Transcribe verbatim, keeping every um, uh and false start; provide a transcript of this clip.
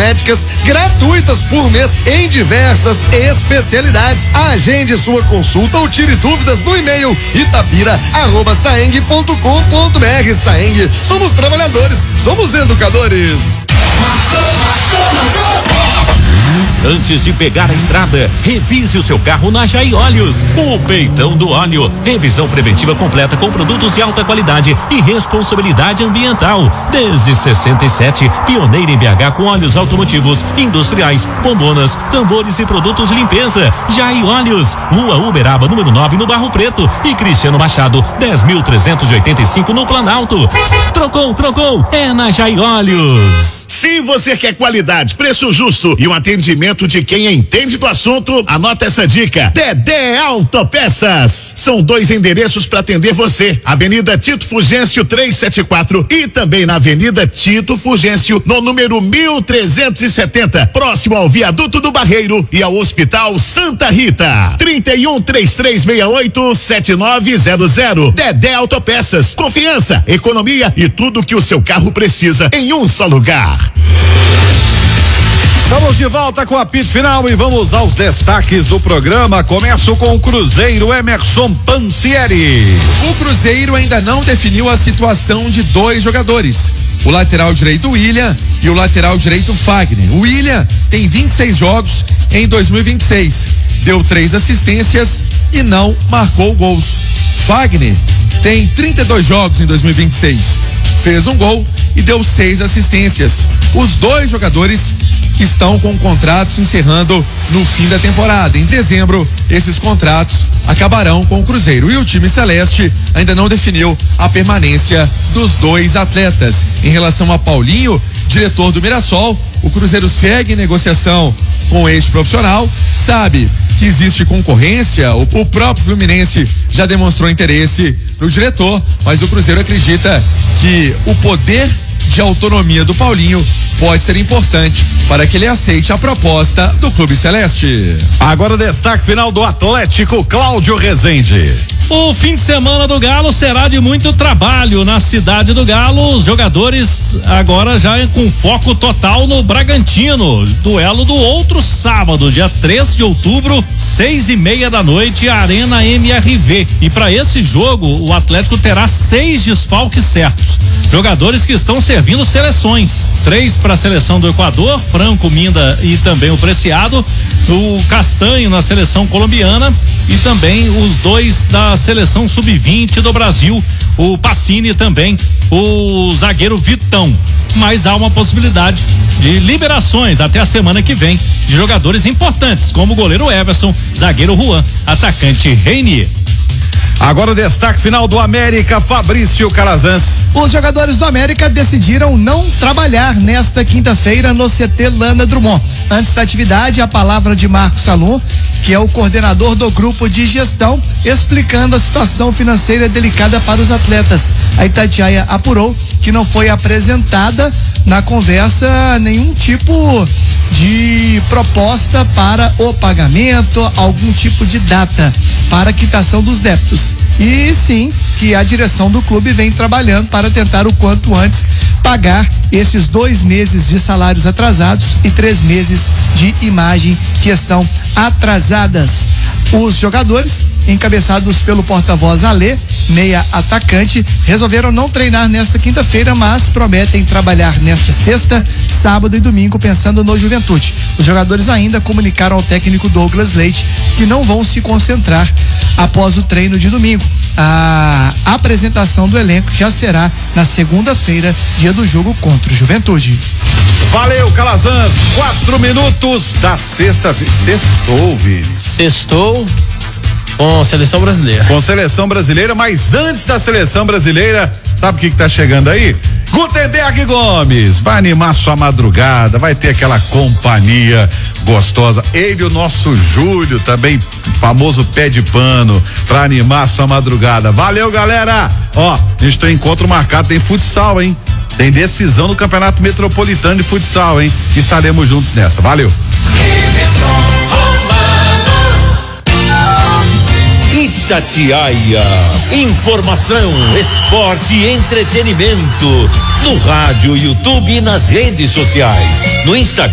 médicas gratuitas por mês em diversas especialidades. Agende sua consulta ou tire dúvidas no e-mail itapira arroba saeng ponto com ponto br. Saeng, somos trabalhadores, somos educadores. Antes de pegar a estrada, revise o seu carro na Jai Óleos. O peitão do óleo. Revisão preventiva completa com produtos de alta qualidade e responsabilidade ambiental. Desde sessenta e sete, pioneira em B H com óleos automotivos, industriais, bombonas, tambores e produtos de limpeza. Jai Óleos, Rua Uberaba, número nove, no Barro Preto. E Cristiano Machado, dez mil trezentos e oitenta e cinco, no Planalto. Trocou, trocou, é na Jai Óleos. Se você quer qualidade, preço justo e um atendimento de quem entende do assunto, anota essa dica. Dedé Autopeças. São dois endereços para atender você. Avenida Tito Fugêncio trezentos e setenta e quatro e também na Avenida Tito Fugêncio, no número mil trezentos e setenta, próximo ao Viaduto do Barreiro e ao Hospital Santa Rita. trinta e um, trinta e três sessenta e oito, setenta e nove zero zero. Dedé Autopeças. Confiança, economia e tudo que o seu carro precisa em um só lugar. Estamos de volta com a apito final e vamos aos destaques do programa. Começo com o Cruzeiro, Emerson Pansieri. O Cruzeiro ainda não definiu a situação de dois jogadores. O lateral direito William e o lateral direito Fagner. O William tem vinte e seis jogos em dois mil e vinte e seis. Deu três assistências e não marcou gols. Fagner tem trinta e dois jogos em dois mil e vinte e seis. Fez um gol e deu seis assistências. Os dois jogadores estão com contratos encerrando no fim da temporada. Em dezembro, esses contratos acabarão com o Cruzeiro. E o time celeste ainda não definiu a permanência dos dois atletas. Em relação a Paulinho, diretor do Mirassol, o Cruzeiro segue em negociação com o ex-profissional, sabe que existe concorrência, o, o próprio Fluminense já demonstrou interesse no diretor, mas o Cruzeiro acredita que o poder de autonomia do Paulinho pode ser importante para que ele aceite a proposta do Clube Celeste. Agora o destaque final do Atlético, Cláudio Rezende. O fim de semana do Galo será de muito trabalho na cidade do Galo. Os jogadores agora já com foco total no Bragantino. Duelo do outro sábado, dia três de outubro, seis e meia da noite, Arena M R V. E para esse jogo, o Atlético terá seis desfalques certos. Jogadores que estão servindo seleções. Três para a seleção do Equador, Franco, Minda e também o Preciado. O Castanho na seleção colombiana e também os dois da seleção sub vinte do Brasil, o Pacini também, o zagueiro Vitão. Mas há uma possibilidade de liberações até a semana que vem de jogadores importantes, como o goleiro Everson, zagueiro Juan, atacante Reinier. Agora o destaque final do América, Fabrício Calazans. Os jogadores do América decidiram não trabalhar nesta quinta-feira no C T Lana Drummond. Antes da atividade, a palavra de Marcos Salum, que é o coordenador do grupo de gestão, explicando a situação financeira delicada para os atletas. A Itatiaia apurou que não foi apresentada na conversa nenhum tipo de proposta para o pagamento, algum tipo de data para a quitação dos débitos. E sim, que a direção do clube vem trabalhando para tentar o quanto antes pagar esses dois meses de salários atrasados e três meses de imagem que estão atrasadas. Os jogadores, encabeçados pelo porta-voz Alê, meia atacante, resolveram não treinar nesta quinta-feira, mas prometem trabalhar nesta sexta, sábado e domingo pensando no Juventude. Os jogadores ainda comunicaram ao técnico Douglas Leite que não vão se concentrar após o treino de domingo. A apresentação do elenco já será na segunda-feira, dia do jogo contra o Juventude. Valeu, Calazans. Quatro minutos da sexta-feira. Sextou, Vini. Sextou com a seleção brasileira. Com seleção brasileira, mas antes da seleção brasileira, sabe o que que tá chegando aí? Gutenberg Gomes vai animar sua madrugada, vai ter aquela companhia gostosa. Ele e o nosso Júlio também, famoso pé de pano, pra animar sua madrugada. Valeu, galera! Ó, a gente tem encontro marcado, tem futsal, hein? Tem decisão no Campeonato Metropolitano de Futsal, hein? Estaremos juntos nessa. Valeu! Itatiaia. Informação, esporte e entretenimento. No rádio, YouTube e nas redes sociais. No Instagram.